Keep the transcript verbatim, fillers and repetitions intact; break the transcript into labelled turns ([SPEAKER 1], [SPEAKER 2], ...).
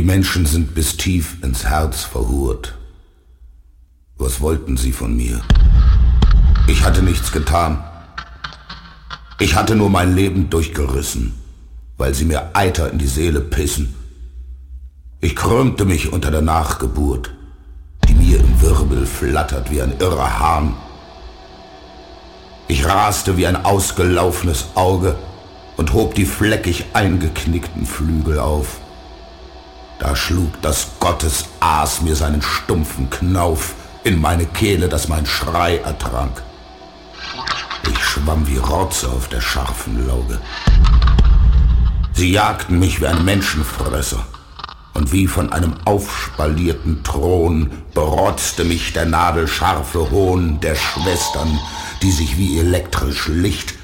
[SPEAKER 1] Menschen sind bis tief ins Herz verhurt. Was wollten sie von mir? Ich hatte nichts getan. Ich hatte nur mein Leben durchgerissen, weil sie mir Eiter in die Seele pissen. Ich krümmte mich unter der Nachgeburt, die mir im Wirbel flattert wie ein irrer Hahn. Ich raste wie ein ausgelaufenes Auge und hob die fleckig eingeknickten Flügel auf. Da schlug das Gottesaas mir seinen stumpfen Knauf in meine Kehle, dass mein Schrei ertrank. Ich schwamm wie Rotze auf der scharfen Lauge. Sie jagten mich wie ein Menschenfresser, und wie von einem aufspalierten Thron berotzte mich der nadelscharfe Hohn der Schwestern, die sich wie elektrisch Licht